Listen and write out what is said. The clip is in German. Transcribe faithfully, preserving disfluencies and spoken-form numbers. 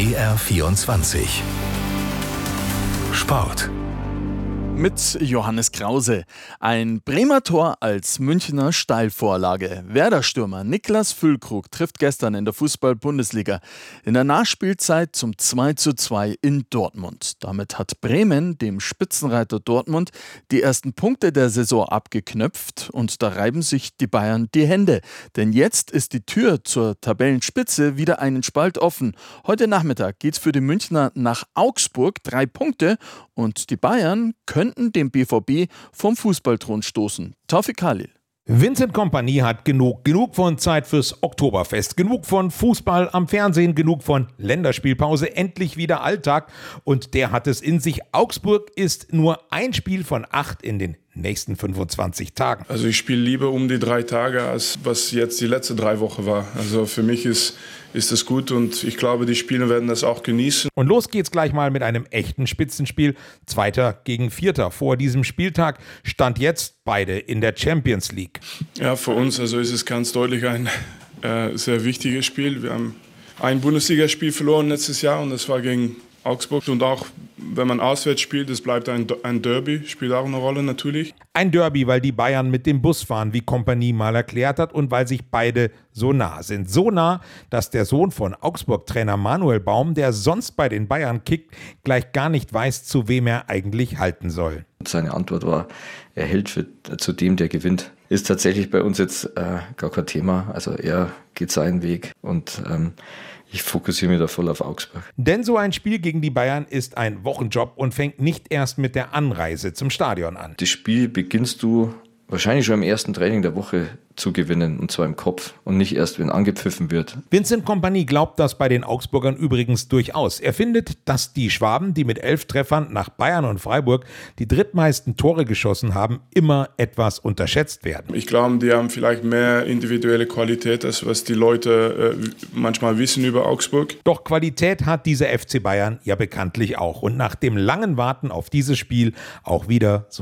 B R vierundzwanzig Sport. Mit Johannes Krause. Ein Bremer Tor als Münchner Steilvorlage. Werder-Stürmer Niklas Füllkrug trifft gestern in der Fußball-Bundesliga in der Nachspielzeit zum zwei zu zwei in Dortmund. Damit hat Bremen dem Spitzenreiter Dortmund die ersten Punkte der Saison abgeknöpft und da reiben sich die Bayern die Hände. Denn jetzt ist die Tür zur Tabellenspitze wieder einen Spalt offen. Heute Nachmittag geht's für die Münchner nach Augsburg, drei Punkte, und die Bayern könnten dem B V B vom Fußballthron stoßen. Taufik Khalil. Vincent Kompany hat genug. Genug von Zeit fürs Oktoberfest. Genug von Fußball am Fernsehen. Genug von Länderspielpause. Endlich wieder Alltag. Und der hat es in sich. Augsburg ist nur ein Spiel von acht in den nächsten fünfundzwanzig Tagen. Also ich spiele lieber um die drei Tage, als was jetzt die letzte drei Wochen war. Also für mich ist, ist das gut und ich glaube, die Spieler werden das auch genießen. Und los geht's gleich mal mit einem echten Spitzenspiel. Zweiter gegen Vierter. Vor diesem Spieltag stand jetzt beide in der Champions League. Ja, für uns also ist es ganz deutlich ein äh, sehr wichtiges Spiel. Wir haben ein Bundesligaspiel verloren letztes Jahr und das war gegen Augsburg. Und auch wenn man auswärts spielt, es bleibt ein, ein Derby, spielt auch eine Rolle natürlich. Ein Derby, weil die Bayern mit dem Bus fahren, wie Kompany mal erklärt hat, und weil sich beide so nah sind. So nah, dass der Sohn von Augsburg-Trainer Manuel Baum, der sonst bei den Bayern kickt, gleich gar nicht weiß, zu wem er eigentlich halten soll. Seine Antwort war, er hält für, zu dem, der gewinnt. Ist tatsächlich bei uns jetzt äh, gar kein Thema. Also er geht seinen Weg und ähm, ich fokussiere mich da voll auf Augsburg. Denn so ein Spiel gegen die Bayern ist ein Wochenjob und fängt nicht erst mit der Anreise zum Stadion an. Das Spiel beginnst du wahrscheinlich schon im ersten Training der Woche zu gewinnen, und zwar im Kopf und nicht erst, wenn angepfiffen wird. Vincent Kompany glaubt das bei den Augsburgern übrigens durchaus. Er findet, dass die Schwaben, die mit elf Treffern nach Bayern und Freiburg die drittmeisten Tore geschossen haben, immer etwas unterschätzt werden. Ich glaube, die haben vielleicht mehr individuelle Qualität, als was die Leute äh, manchmal wissen über Augsburg. Doch Qualität hat dieser F C Bayern ja bekanntlich auch. Und nach dem langen Warten auf dieses Spiel auch wieder so